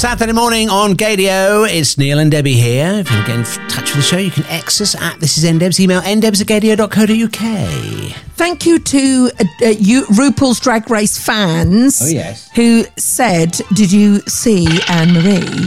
Saturday morning on Gadio. It's Neil and Debbie here. If you want to get in touch with the show, you can X us at This Is NDebs. Email ndebs@gadio.co.uk. Thank you to RuPaul's Drag Race fans. Oh, yes. Who said, did you see Anne-Marie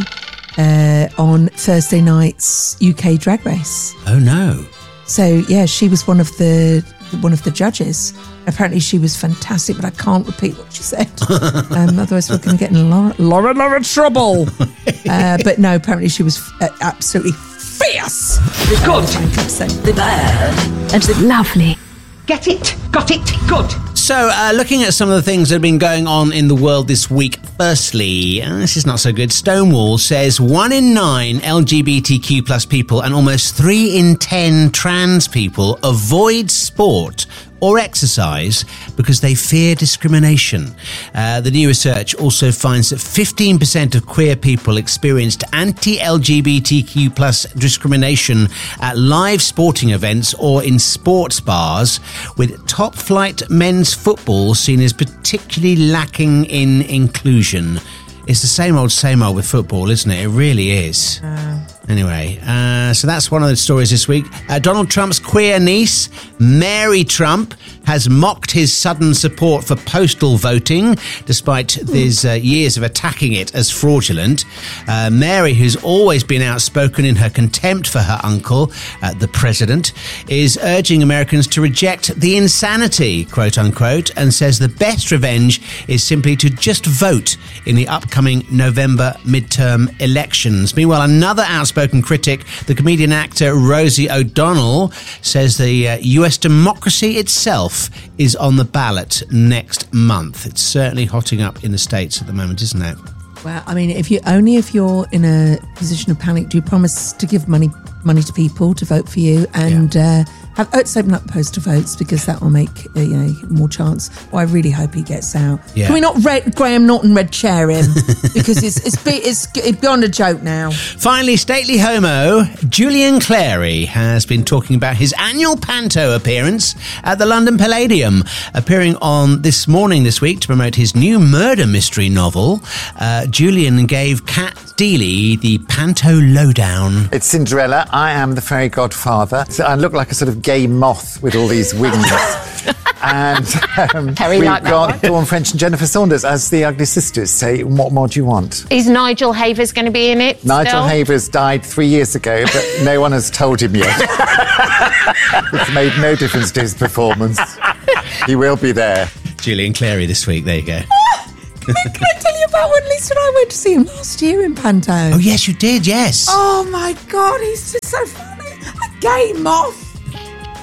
on Thursday night's UK Drag Race? Oh, no. So, yeah, she was one of the judges. Apparently she was fantastic, but I can't repeat what she said. Otherwise we're going to get in a lot of trouble. But no, apparently she was absolutely fierce. Good. And lovely. Get it. Got it. Good. So, looking at some of the things that have been going on in the world this week. Firstly, this is not so good. Stonewall says 1 in 9 LGBTQ plus people and almost 3 in 10 trans people avoid sport or exercise because they fear discrimination. The new research also finds that 15% of queer people experienced anti-LGBTQ plus discrimination at live sporting events or in sports bars, with top-flight men's football seen as particularly lacking in inclusion. It's the same old with football, isn't it? It really is. Anyway, so that's one of the stories this week. Donald Trump's queer niece, Mary Trump, has mocked his sudden support for postal voting, despite his years of attacking it as fraudulent. Mary, who's always been outspoken in her contempt for her uncle, the president, is urging Americans to reject the insanity, quote unquote, and says the best revenge is simply to just vote in the upcoming November midterm elections. Meanwhile, another outspoken critic, the comedian actor Rosie O'Donnell, says the US democracy itself is on the ballot next month. It's certainly hotting up in the States at the moment, isn't it? Well, I mean, if you're in a position of panic, do you promise to give money to people to vote for you and let's open up postal votes, because that will make more chance. Well, I really hope he gets out. Yeah. Can we not Graham Norton red chair him? Because it's beyond a joke now. Finally, stately homo Julian Clary has been talking about his annual panto appearance at the London Palladium, appearing on This Morning this week to promote his new murder mystery novel. Julian gave Kat Deely the panto lowdown. It's Cinderella. I am the fairy godfather. So I look like a sort of gay moth with all these wings. And we've got Dawn French and Jennifer Saunders as the Ugly Sisters. So what more do you want? Is Nigel Havers going to be in it? Nigel Havers died 3 years ago, but no one has told him yet. It's made no difference to his performance. He will be there. Julian Clary this week. There you go. Can I tell you about when Lisa and I went to see him last year in Panto? Oh, yes, you did, yes. Oh, my God, he's just so funny. A gay moth.